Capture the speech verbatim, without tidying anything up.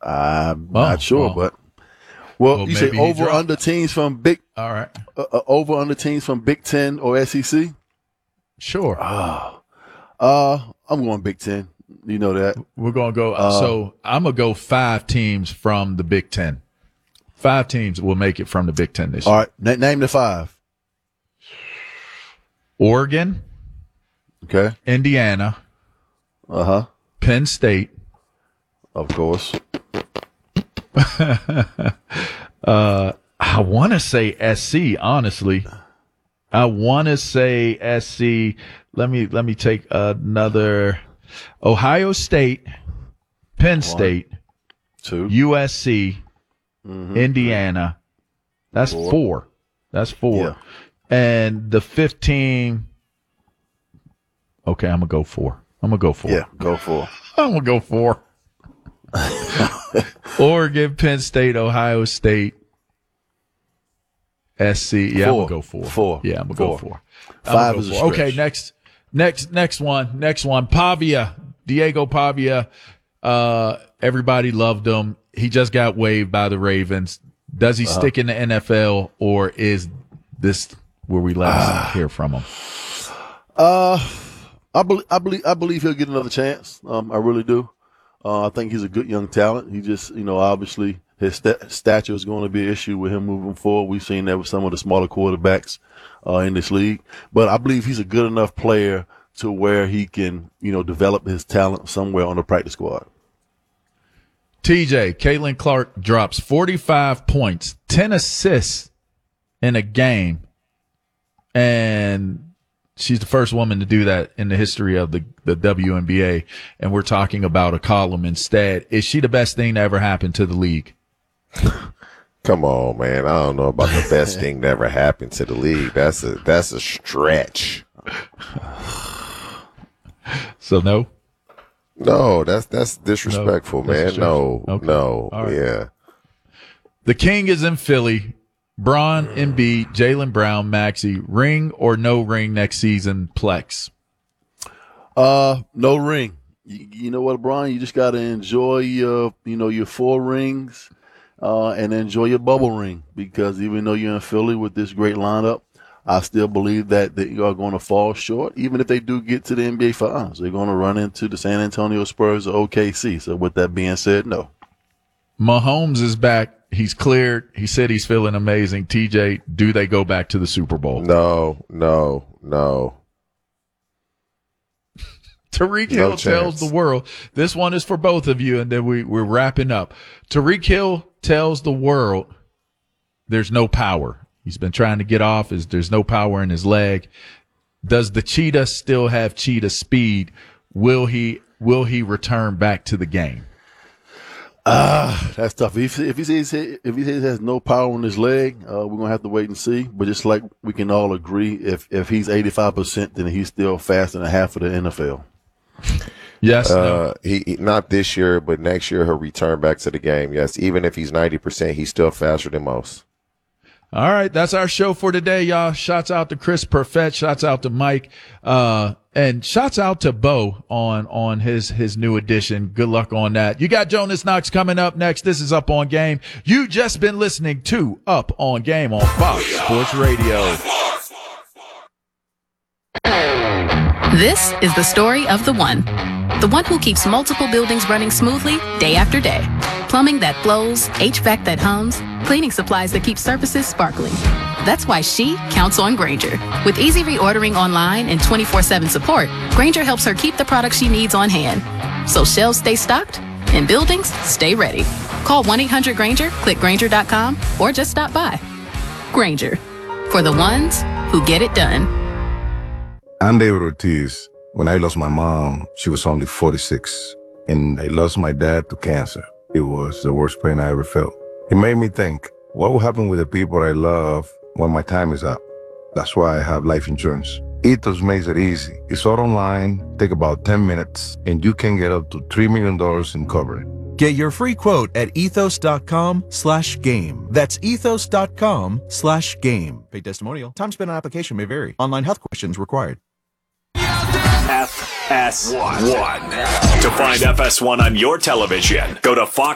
I'm oh, not sure, well, but well, well you say over dropped. under teams from Big. All right, uh, uh, over under teams from Big Ten or S E C. Sure. Uh, uh, I'm going Big Ten. You know that. We're gonna go. Uh, so I'm gonna go five teams from the Big Ten. Five teams will make it from the Big Ten this year. All right, na- name the five. Oregon. Okay. Indiana. Uh huh. Penn State. Of course. uh, I want to say S C. Honestly, I want to say S C. Let me let me take another. Ohio State, Penn State, One, two, U S C, mm-hmm. Indiana. That's four. four. That's four. Yeah. And the fifth team. Okay, I'm gonna go four. I'm gonna go four. Yeah, go four. I'm gonna go four. Oregon, Penn State, Ohio State, S C. Yeah, four. I'm gonna go four. Four. Yeah, I'm gonna four. go four. Five go is a four. stretch. Okay, next, next, next one. Next one. Pavia, Diego Pavia. Uh, everybody loved him. He just got waived by the Ravens. Does he uh-huh. stick in the N F L, or is this where we last uh, hear from him? Uh, I believe, I believe, I believe he'll get another chance. Um, I really do. Uh, I think he's a good young talent. He just, you know, obviously his st- stature is going to be an issue with him moving forward. We've seen that with some of the smaller quarterbacks uh, in this league. But I believe he's a good enough player to where he can, you know, develop his talent somewhere on the practice squad. T J, Caitlin Clark drops forty-five points, ten assists in a game, and she's the first woman to do that in the history of the, the W N B A, and we're talking about a column instead. Is she the best thing to ever happen to the league? Come on, man. I don't know about the best thing that ever happened to the league. That's a that's a stretch. So no? No, that's that's disrespectful, no, that's man. No, okay. no, right. yeah. The king is in Philly. Bron, Embiid, Jaylen Brown, Maxey, ring or no ring next season, Plex? Uh, no ring. You, you know what, Bron? You just got to enjoy your, you know, your four rings, uh, and enjoy your bubble ring, because even though you're in Philly with this great lineup, I still believe that they are going to fall short. Even if they do get to the N B A Finals, they're going to run into the San Antonio Spurs or O K C. So with that being said, no. Mahomes is back. He's cleared. He said he's feeling amazing. T J, do they go back to the Super Bowl? No, no, no. Tyreek Hill no tells the world, this one is for both of you, and then we, we're wrapping up. Tyreek Hill tells the world there's no power. He's been trying to get off. Is There's no power in his leg. Does the cheetah still have cheetah speed? Will he will he return back to the game? Ah, uh, that's tough. If, if he says if he says he has no power in his leg, uh, we're gonna have to wait and see. But just like we can all agree, if if he's eighty-five percent, then he's still faster than half of the N F L. Yes, uh, no. he, he not this year, but next year he'll return back to the game. Yes, even if he's ninety percent, he's still faster than most. All right, that's our show for today, y'all. Shouts out to Chris Perfett. Shouts out to Mike. Uh, and shouts out to Bo on, on his, his new edition. Good luck on that. You got Jonas Knox coming up next. This is Up On Game. You just been listening to Up On Game on Fox Sports Radio. This is the story of the one. The one who keeps multiple buildings running smoothly day after day. Plumbing that flows, H V A C that hums, cleaning supplies that keep surfaces sparkling. That's why she counts on Grainger. With easy reordering online and twenty-four seven support, Grainger helps her keep the products she needs on hand. So shelves stay stocked and buildings stay ready. Call one eight hundred Grainger, click Grainger dot com, or just stop by. Grainger, for the ones who get it done. I'm David Ortiz. When I lost my mom, she was only forty-six, and I lost my dad to cancer. It was the worst pain I ever felt. It made me think, what will happen with the people I love when my time is up? That's why I have life insurance. Ethos makes it easy. It's all online, take about ten minutes, and you can get up to three million dollars in coverage. Get your free quote at ethos.com slash game. That's ethos.com slash game. Paid testimonial. Time spent on application may vary. Online health questions required. F S one. To find F S one on your television, go to Fox